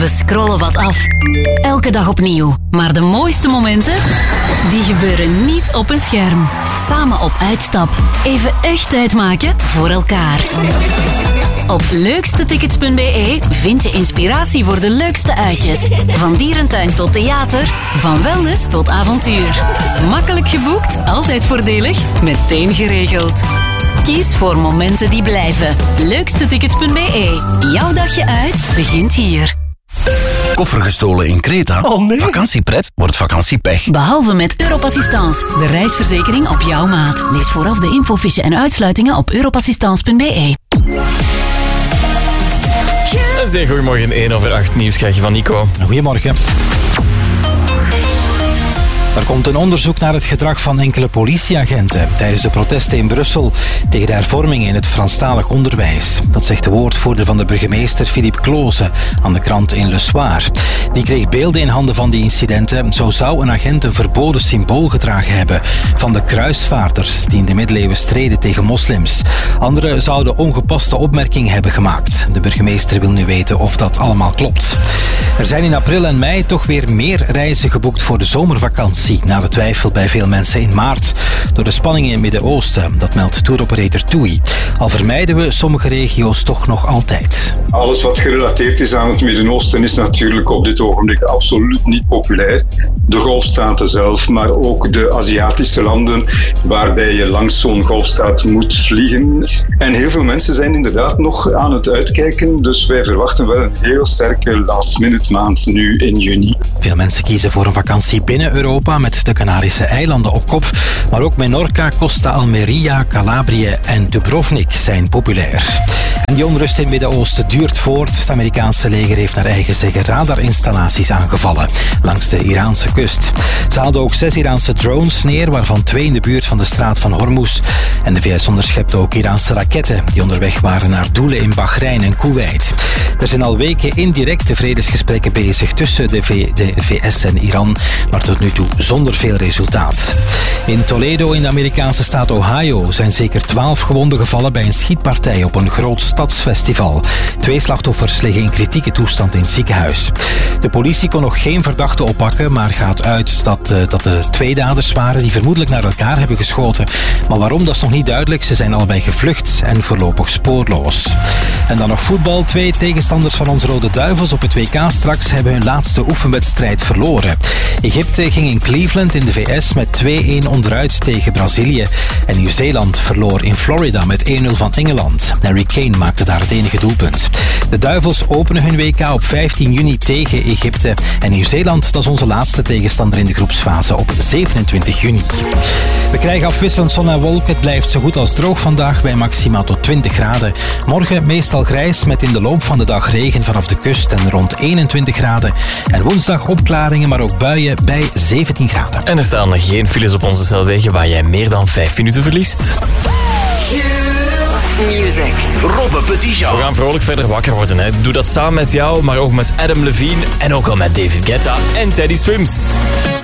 We scrollen wat af. Elke dag opnieuw. Maar de mooiste momenten, die gebeuren niet op een scherm. Samen op uitstap. Even echt tijd maken voor elkaar. Op leukstetickets.be vind je inspiratie voor de leukste uitjes. Van dierentuin tot theater, van wellness tot avontuur. Makkelijk geboekt, altijd voordelig, meteen geregeld. Kies voor momenten die blijven. Leukstetickets.be. Jouw dagje uit begint hier. Koffer gestolen in Kreta? Oh nee. Vakantiepret wordt vakantiepech. Behalve met Europassistance, de reisverzekering op jouw maat. Lees vooraf de infofiche en uitsluitingen op europassistance.be. Een zeer goedemorgen, 1:08 nieuws krijg je van Nico. Goedemorgen. Er komt een onderzoek naar het gedrag van enkele politieagenten tijdens de protesten in Brussel tegen de hervormingen in het Franstalig onderwijs. Dat zegt de woordvoerder van de burgemeester Philippe Kloze aan de krant in Le Soir. Die kreeg beelden in handen van die incidenten. Zo zou een agent een verboden symbool gedragen hebben van de kruisvaarders die in de middeleeuwen streden tegen moslims. Anderen zouden ongepaste opmerkingen hebben gemaakt. De burgemeester wil nu weten of dat allemaal klopt. Er zijn in april en mei toch weer meer reizen geboekt voor de zomervakantie. Na de twijfel bij veel mensen in maart door de spanningen in het Midden-Oosten. Dat meldt touroperator TUI. Al vermijden we sommige regio's toch nog altijd. Alles wat gerelateerd is aan het Midden-Oosten is natuurlijk op dit ogenblik absoluut niet populair. De golfstaten zelf, maar ook de Aziatische landen waarbij je langs zo'n golfstaat moet vliegen. En heel veel mensen zijn inderdaad nog aan het uitkijken. Dus wij verwachten wel een heel sterke last-minute maand nu in juni. Veel mensen kiezen voor een vakantie binnen Europa met de Canarische eilanden op kop. Maar ook Menorca, Costa Almeria, Calabrië en Dubrovnik zijn populair. En die onrust in het Midden-Oosten duurt voort. Het Amerikaanse leger heeft naar eigen zeggen radarinstallaties aangevallen langs de Iraanse kust. Ze haalden ook 6 Iraanse drones neer, waarvan 2 in de buurt van de straat van Hormuz. En de VS onderschepte ook Iraanse raketten die onderweg waren naar doelen in Bahrein en Kuwait. Er zijn al weken indirecte vredesgesprekken bezig tussen de VS en Iran, maar tot nu toe zonder veel resultaat. In Toledo in de Amerikaanse staat Ohio zijn zeker 12 gewonden gevallen bij een schietpartij op een groot stadsfestival. 2 slachtoffers liggen in kritieke toestand in het ziekenhuis. De politie kon nog geen verdachte oppakken, maar gaat uit dat de 2 daders waren die vermoedelijk naar elkaar hebben geschoten. Maar waarom, dat is nog niet duidelijk. Ze zijn allebei gevlucht en voorlopig spoorloos. En dan nog voetbal. 2 tegenstanders van onze Rode Duivels op het WK straks hebben hun laatste oefenwedstrijd verloren. Egypte ging in Cleveland in de VS met 2-1 onderuit tegen Brazilië. En Nieuw-Zeeland verloor in Florida met 1-0 van Engeland. Harry Kane maakte daar het enige doelpunt. De Duivels openen hun WK op 15 juni tegen Egypte. En Nieuw-Zeeland, dat is onze laatste tegenstander in de groepsfase op 27 juni. We krijgen afwisselend zon en wolken. Het blijft zo goed als droog vandaag bij maxima tot 20 graden. Morgen meestal grijs met in de loop van de dag regen vanaf de kust en rond 21 graden. En woensdag opklaringen, maar ook buien bij 17 graden. En er staan geen files op onze snelwegen waar jij meer dan 5 minuten verliest. Music. Robbe Petitjean. We gaan vrolijk verder wakker worden. Hè. Doe dat samen met jou, maar ook met Adam Levine en ook al met David Guetta en Teddy Swims.